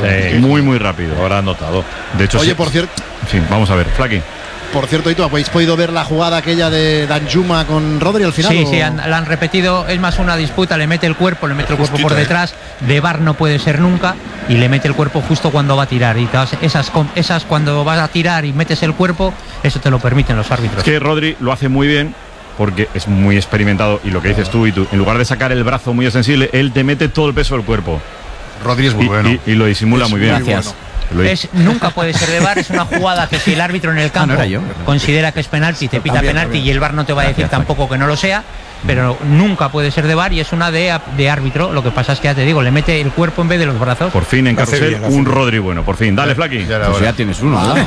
Muy rápido. Ahora notado. De hecho, oye, por cierto. En fin, vamos a ver, Flaqui. Por cierto, ¿y tú habéis podido ver la jugada aquella de Danjuma con Rodri al final? Sí, la han repetido. Es más una disputa, le mete el cuerpo por detrás. De VAR no puede ser nunca, y le mete el cuerpo justo cuando va a tirar. Y esas cuando vas a tirar y metes el cuerpo, eso te lo permiten los árbitros. Es que Rodri lo hace muy bien, porque es muy experimentado, y lo que dices tú, en lugar de sacar el brazo muy sensible, él te mete todo el peso del cuerpo. Rodri es muy bueno. Y lo disimula muy bien. Gracias. Nunca puede ser de VAR, es una jugada que si el árbitro en el campo considera que es penalti, te pita penalti, y el VAR no te va a decir tampoco que no lo sea, pero nunca puede ser de VAR, y es una de árbitro. Lo que pasa es que, ya te digo, le mete el cuerpo en vez de los brazos. Por fin en carrusel un Rodri bueno, por fin. Dale, Flaqui. Pues ya tienes uno, ¿no?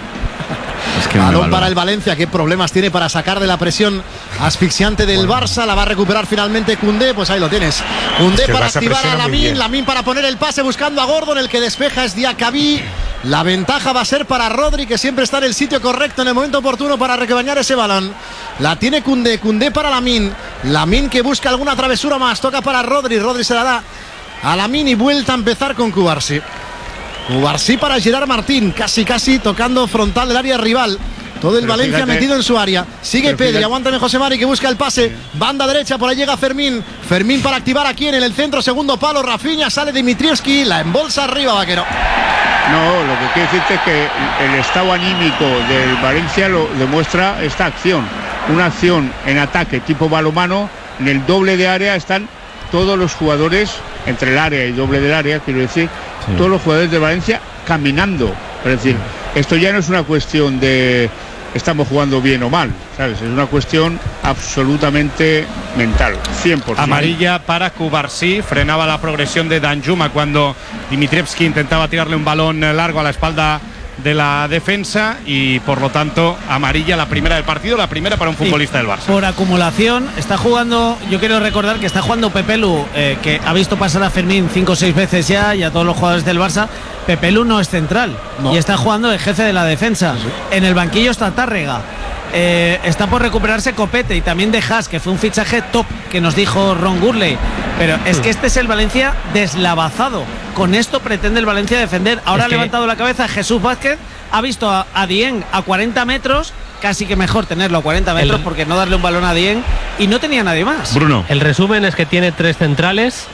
Es que balón para el Valencia, qué problemas tiene para sacar de la presión asfixiante del Barça. La va a recuperar finalmente Koundé, pues ahí lo tienes. Koundé para activar a Lamine para poner el pase buscando a Gordon, el que despeja es Diacabí. La ventaja va a ser para Rodri, que siempre está en el sitio correcto en el momento oportuno para rebañar ese balón. La tiene Koundé para Lamine que busca alguna travesura más, toca para Rodri se la da a Lamine y vuelta a empezar con Cubarsí para Gerard Martín, casi tocando frontal del área rival. Todo el Valencia metido en su área. Sigue Pedri, aguántame José Mari, que busca el pase. Banda derecha, por ahí llega Fermín para activar aquí en el centro, segundo palo. Rafinha, sale Dimitrievski, la embolsa arriba, Vaquero. No, lo que quiero decirte es que el estado anímico del Valencia lo demuestra esta acción. Una acción en ataque tipo balonmano, en el doble de área están todos los jugadores, entre el área y doble del área, quiero decir, todos los jugadores de Valencia caminando. Es decir, esto ya no es una cuestión de estamos jugando bien o mal, ¿sabes? Es una cuestión absolutamente mental, 100%. Amarilla para Cubarsí, frenaba la progresión de Danjuma cuando Dimitrievski intentaba tirarle un balón largo a la espalda de la defensa y por lo tanto amarilla, la primera del partido, la primera para un futbolista del Barça. Por acumulación está jugando, yo quiero recordar que está jugando Pepe Lu, que ha visto pasar a Fermín 5 o 6 veces ya y a todos los jugadores del Barça. Pepe Lu no es central y está jugando de jefe de la defensa. En el banquillo está Tárrega. Está por recuperarse Copete y también de Haas, que fue un fichaje top que nos dijo Ron Gurley. Pero es que este es el Valencia deslavazado. Con esto pretende el Valencia defender. Ahora ha levantado la cabeza Jesús Vázquez, ha visto a Dieng a 40 metros, casi que mejor tenerlo a 40 metros porque no darle un balón a Dieng, y no tenía nadie más. Bruno. El resumen es que tiene 3 centrales,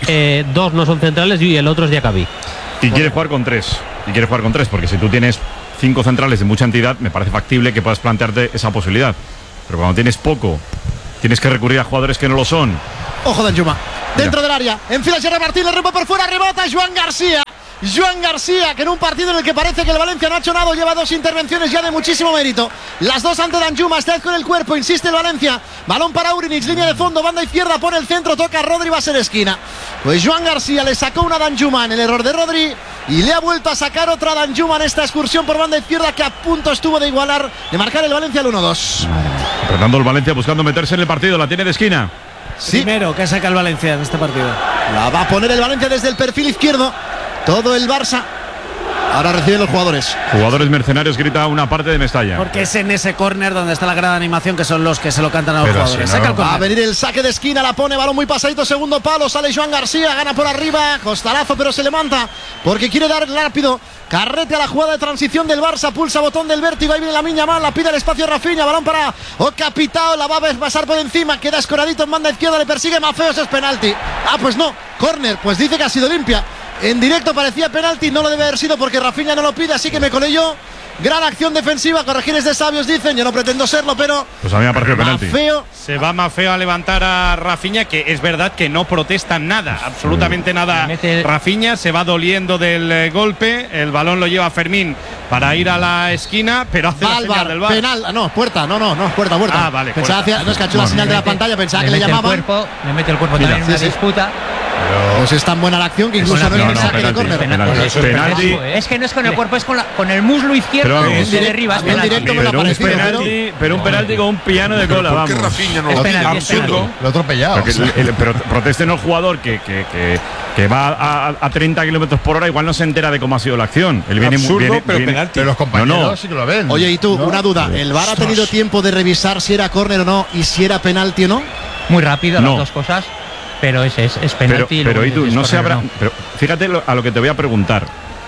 2 no son centrales y el otro es Diacabí. Y quiere jugar con 3. Porque si tú tienes 5 centrales de mucha entidad, me parece factible que puedas plantearte esa posibilidad. Pero cuando tienes poco, tienes que recurrir a jugadores que no lo son. Ojo Danjuma, dentro del área, enfila Gerard Martín, le remata por fuera, rebota Joan García. Joan García, que en un partido en el que parece que el Valencia no ha hecho nada, lleva 2 intervenciones ya de muchísimo mérito. Las 2 ante Danjuma, esta vez con el cuerpo, insiste el Valencia. Balón para Urinic, línea de fondo, banda izquierda, pone el centro, toca a Rodri, va a ser esquina. Pues Joan García le sacó una a Danjuma en el error de Rodri y le ha vuelto a sacar otra a Danjuma en esta excursión por banda izquierda que a punto estuvo de igualar, de marcar el Valencia al 1-2. Fernando, el Valencia buscando meterse en el partido, la tiene de esquina. Sí. Primero que saca el Valencia en este partido. La va a poner el Valencia desde el perfil izquierdo. Todo el Barça. Ahora reciben los jugadores. Jugadores mercenarios, grita una parte de Mestalla. Porque es en ese córner donde está la grada de animación que son los que se lo cantan a los jugadores. Si no, va a venir el saque de esquina, la pone, balón muy pasadito, segundo palo, sale Joan García, gana por arriba, costalazo, pero se levanta porque quiere dar rápido carrete a la jugada de transición del Barça, pulsa botón del vértigo, ahí viene Lamine Yamal, la pide el espacio Rafinha, balón para Capitao, la va a pasar por encima, queda escoradito en banda izquierda, le persigue Mafeos, es penalti. Ah, pues no, córner, pues dice que ha sido limpia. En directo parecía penalti, no lo debe haber sido porque Rafinha no lo pide, así que me colé yo. Gran acción defensiva, corregir es de sabios, dicen. Yo no pretendo serlo, pero pues a mí me ha parecido penalti. Se va Mafeo a levantar a Rafinha, que es verdad que no protesta nada, absolutamente nada. Rafinha se va doliendo del golpe, el balón lo lleva Fermín para ir a la esquina, pero hace la señal del VAR. Penal, no, puerta, no, puerta. Ah, vale. Pensaba no es que ha hecho la señal de la pantalla, pensaba que le llamaban. Le mete el cuerpo también en una disputa. Pues es tan buena la acción que incluso no es el saque de córner. Penalti. Es que no es con el cuerpo, es con el muslo izquierdo de derriba. En directo me lo ha parecido. Pero un penalti con un piano de cola, vamos. ¿Por qué Rafinha no lo tiene? Absurdo. Lo ha atropellado. Pero proteste no el jugador que va a 30 kilómetros por hora, igual no se entera de cómo ha sido la acción. Él viene absurdo, muy bien. Pero penalti. Pero los compañeros sí que lo ven. Oye, y tú, una duda. ¿El VAR ha tenido tiempo de revisar si era córner o no y si era penalti o no? Muy rápido las dos cosas. Pero es penalti. Pero y tú, no se habrá. Pero fíjate a lo que te voy a preguntar.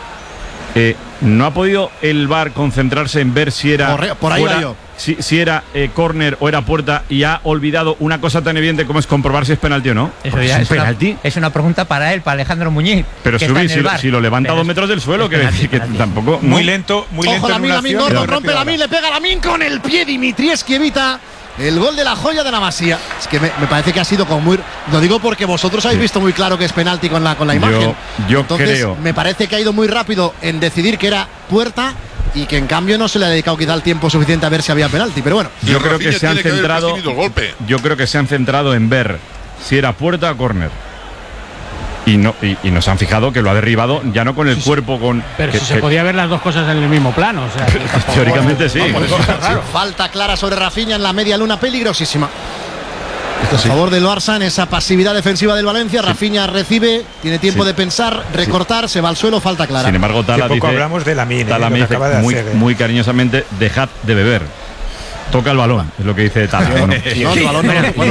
¿No ha podido el VAR concentrarse en ver si era por ahí fuera, yo. Si era córner o era puerta y ha olvidado una cosa tan evidente como es comprobar si es penalti o no? Eso ya es penalti. Es una pregunta para él, para Alejandro Muñiz. Pero si lo levanta a 2 metros del suelo, quiere decir que tampoco. Muy lento. Ojo, Lamine Gordon rompe Lamine, le pega Lamine con el pie. Dimitrievski evita el gol de la joya de la Masía. Es que me parece que ha sido como muy. Lo digo porque vosotros habéis visto muy claro que es penalti con la imagen. Entonces, creo. Me parece que ha ido muy rápido en decidir que era puerta y que en cambio no se le ha dedicado quizá el tiempo suficiente a ver si había penalti. Pero bueno, yo creo que se han centrado. Yo creo que se han centrado en ver si era puerta o córner. Y nos han fijado que lo ha derribado ya no con el cuerpo, pero si se podía ver las dos cosas en el mismo plano, o sea, teóricamente sí. Falta clara sobre Rafinha en la media luna, peligrosísima. A favor del Barça en esa pasividad defensiva del Valencia. Rafinha recibe, tiene tiempo de pensar, recortar, se va al suelo, falta clara. Sin embargo, Tala dice, hablamos de Lamine, muy cariñosamente, dejad de beber. Toca el balón, es lo que dice Tapia. Yo no lo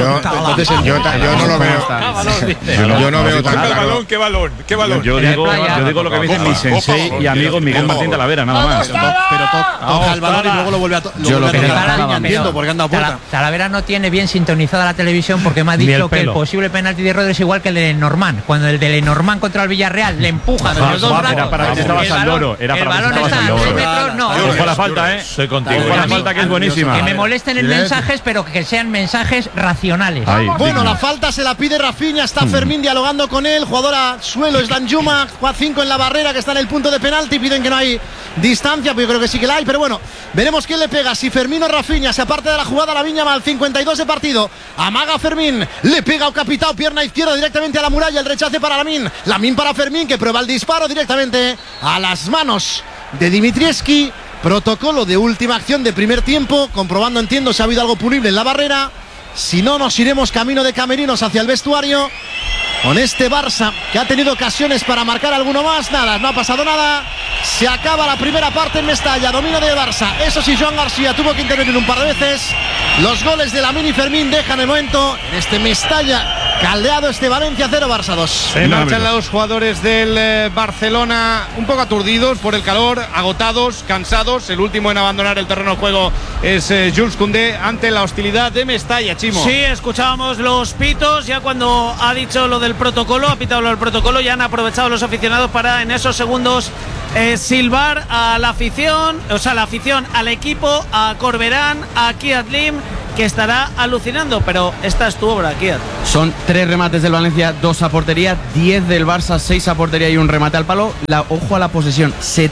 veo. Yo no veo tan claro. ¿Qué balón? Yo digo lo que me dice mi sensei y amigo Miguel Martín Talavera, nada más. Pero toca el balón y luego lo vuelve a tocar. Entiendo por qué anda a puerta. Talavera no tiene bien sintonizada la televisión porque me ha dicho que el posible penalti de Rodri es igual que el de Lenormand. Cuando el de Lenormand contra el Villarreal le empuja de los dos brazos. Era para que estabas al loro. El balón está a 6 metros. No. Ojo la falta, Soy contigo. Ojo la falta, que es buenísima. Que me molesten en mensajes, pero que sean mensajes racionales. Bueno, la falta se la pide Rafinha. Está Fermín dialogando con él. Jugador a suelo es Danjuma. 5 en la barrera, que está en el punto de penalti. Piden que no hay distancia, pero yo creo que sí que la hay. Pero bueno, veremos quién le pega. Si Fermín o Rafinha. Se aparte de la jugada Lamine Yamal. 52 de partido. Amaga Fermín. Le pega a Capitao. Pierna izquierda directamente a la muralla. El rechace para Lamine. Lamine para Fermín, que prueba el disparo directamente a las manos de Dimitrievski. Protocolo de última acción de primer tiempo. Comprobando, entiendo, si ha habido algo punible en la barrera. Si no, nos iremos camino de camerinos hacia el vestuario con este Barça, que ha tenido ocasiones para marcar alguno más. Nada, no ha pasado nada. Se acaba la primera parte en Mestalla. Dominio de Barça. Eso sí, Joan García tuvo que intervenir un par de veces. Los goles de Lamine y Fermín dejan el momento en este Mestalla caldeado. Este Valencia 0, Barça 2. Se marchan los jugadores del Barcelona un poco aturdidos por el calor, agotados, cansados. El último en abandonar el terreno de juego es Jules Koundé ante la hostilidad de Mestalla. Chimo. Sí, escuchábamos los pitos ya cuando ha dicho lo del protocolo, ha pitado lo del protocolo. Ya han aprovechado los aficionados para en esos segundos silbar a la afición, o sea, la afición al equipo, a Corberán, a Kiat Lim, que estará alucinando, pero esta es tu obra, Kiat. Son 3 remates del Valencia, 2 a portería, 10 del Barça, 6 a portería y un remate al palo. Ojo a la posesión,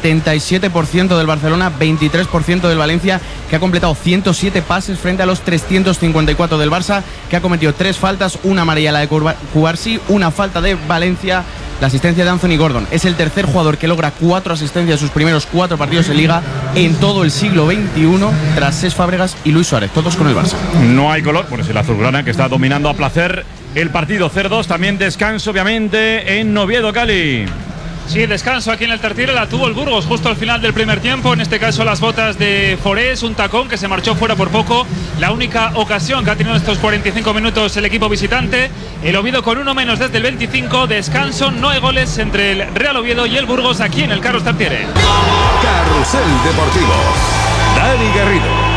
77% del Barcelona, 23% del Valencia, que ha completado 107 pases frente a los 354 del Barça, que ha cometido 3 faltas, una amarilla la de Cubarsí, una falta de Valencia. La asistencia de Anthony Gordon. Es el tercer jugador que logra 4 asistencias en sus primeros 4 partidos en Liga en todo el siglo XXI, tras Cesc Fábregas y Luis Suárez, todos con el Barça. No hay color, pues el azulgrana que está dominando a placer el partido. 0-2, también descanso obviamente en Oviedo, Cali. Sí, el descanso aquí en el Tartiere la tuvo el Burgos justo al final del primer tiempo. En este caso las botas de Forés, un tacón que se marchó fuera por poco. La única ocasión que ha tenido estos 45 minutos el equipo visitante. El Oviedo con 1 menos desde el 25. Descanso, no hay goles entre el Real Oviedo y el Burgos aquí en el Carlos Tartiere. Carrusel Deportivo. Dani Garrido.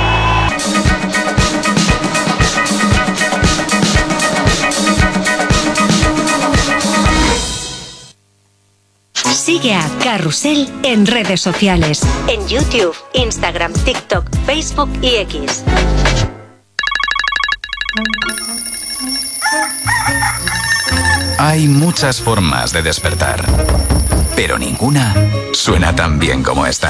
Sigue a Carrusel en redes sociales. En YouTube, Instagram, TikTok, Facebook y X. Hay muchas formas de despertar, pero ninguna suena tan bien como esta.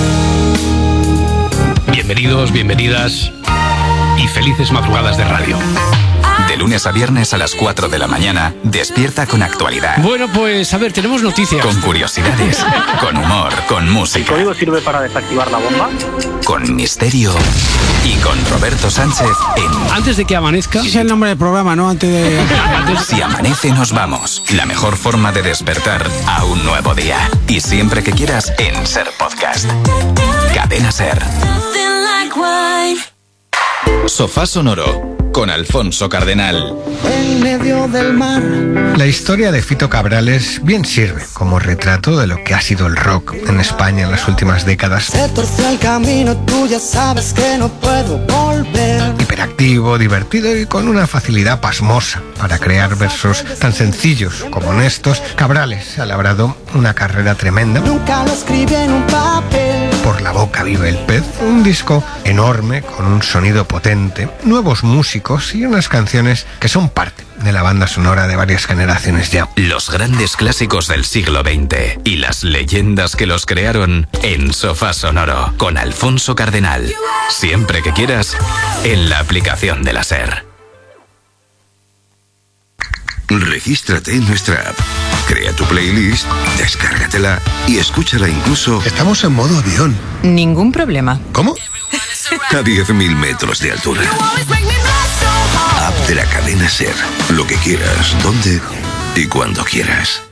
Bienvenidos, bienvenidas y felices madrugadas de radio. De lunes a viernes a las 4 de la mañana, despierta con actualidad. Bueno, pues a ver, tenemos noticias. Con curiosidades, con humor, con música. ¿El código sirve para desactivar la bomba? Con misterio y con Roberto Sánchez en... Antes de que amanezca... Ese es el nombre del programa, ¿no? Antes de... Si amanece nos vamos. La mejor forma de despertar a un nuevo día. Y siempre que quieras en Ser Podcast. Cadena Ser. Sofá Sonoro con Alfonso Cardenal. En medio del mar. La historia de Fito Cabrales bien sirve como retrato de lo que ha sido el rock en España en las últimas décadas. Se torció el camino, tú ya sabes que no puedo volver. Hiperactivo, divertido y con una facilidad pasmosa para crear versos tan sencillos como honestos, Cabrales ha labrado una carrera tremenda. Nunca lo escribí en un papel. Por la boca vive el pez, un disco enorme con un sonido potente, nuevos músicos y unas canciones que son parte de la banda sonora de varias generaciones ya. Los grandes clásicos del siglo XX y las leyendas que los crearon en Sofá Sonoro con Alfonso Cardenal. Siempre que quieras, en la aplicación de la SER. Regístrate en nuestra app, crea tu playlist, descárgatela y escúchala incluso... Estamos en modo avión. Ningún problema. ¿Cómo? A 10.000 metros de altura. App de la cadena SER. Lo que quieras, donde y cuando quieras.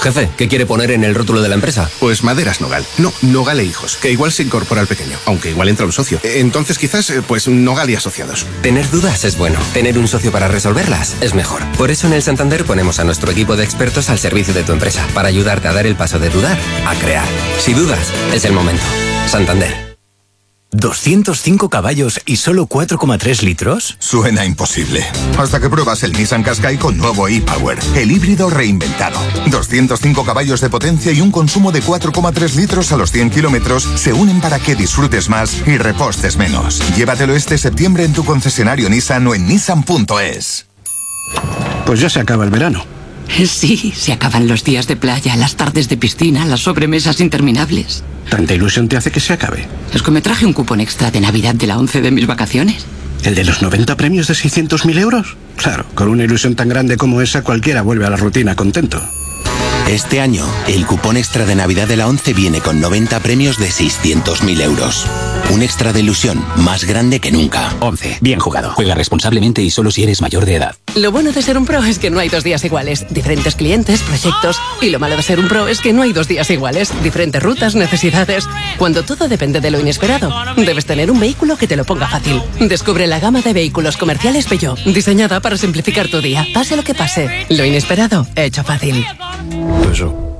Jefe, ¿qué quiere poner en el rótulo de la empresa? Pues Maderas Nogal. No, Nogal e Hijos, que igual se incorpora al pequeño, aunque igual entra un socio. Entonces quizás, pues Nogal y Asociados. Tener dudas es bueno. Tener un socio para resolverlas es mejor. Por eso en el Santander ponemos a nuestro equipo de expertos al servicio de tu empresa, para ayudarte a dar el paso de dudar a crear. Si dudas, es el momento. Santander. 205 caballos y solo 4,3 litros. Suena imposible. Hasta que pruebas el Nissan Qashqai con nuevo e-Power, el híbrido reinventado. 205 caballos de potencia y un consumo de 4,3 litros a los 100 kilómetros se unen para que disfrutes más y repostes menos. Llévatelo este septiembre en tu concesionario Nissan o en nissan.es. Pues ya se acaba el verano. Sí, se acaban los días de playa, las tardes de piscina, las sobremesas interminables. ¿Tanta ilusión te hace que se acabe? Es que me traje un cupón extra de Navidad de la 11 de mis vacaciones. ¿El de los 90 premios de 600.000 euros? Claro, con una ilusión tan grande como esa cualquiera vuelve a la rutina contento. Este año, el cupón extra de Navidad de la 11 viene con 90 premios de 600.000 euros. Un extra de ilusión más grande que nunca. 11. Bien jugado. Juega responsablemente y solo si eres mayor de edad. Lo bueno de ser un pro es que no hay 2 días iguales. Diferentes clientes, proyectos. Y lo malo de ser un pro es que no hay 2 días iguales. Diferentes rutas, necesidades. Cuando todo depende de lo inesperado, debes tener un vehículo que te lo ponga fácil. Descubre la gama de vehículos comerciales Peugeot, diseñada para simplificar tu día. Pase lo que pase. Lo inesperado, hecho fácil. Eso.